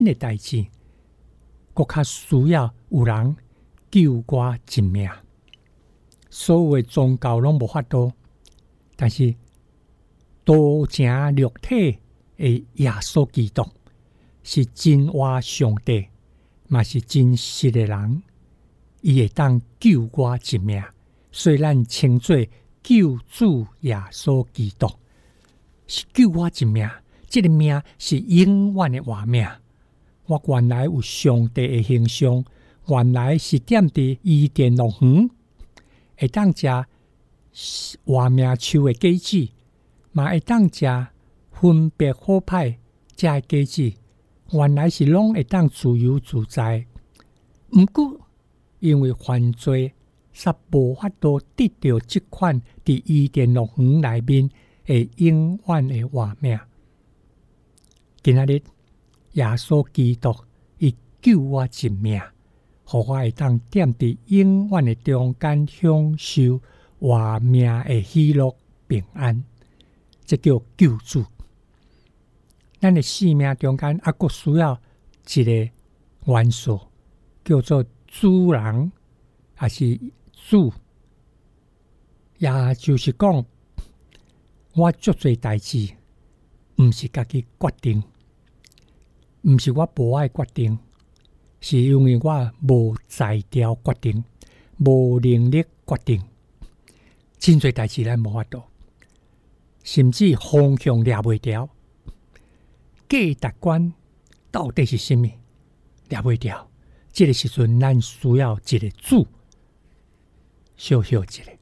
的代志，更较需要有人救我一命。所有的宗教拢无法度，但是道成肉体的耶稣基督是真活上帝，嘛是真实的人，伊会当救我一命，所以咱称作救主耶稣基督是救我一命。这个命是永远的活命。我原来有上帝的形象，原来是踮伫伊甸乐园，会当食活命树的果子，嘛会当食分别好歹食的果子，原来是拢会当自由自在。毋过因为犯罪，煞无法度得到这款伫伊甸乐园内面的永远的活命。今仔日耶稣基督伊救我一命，互我会当踮伫永远的中间享受活命的喜乐平安，这叫救主。咱的生命中间还佫需要一个元素，叫做主人，还是主。也就是讲，我做侪代志，毋是家己决定，毋是我无爱决定，是因为我无才调决定，无能力决定。真侪代志咱无法度，甚至方向抓袂牢，价值观到底是甚么？抓袂牢。这个时阵，咱需要一个主，小小一个。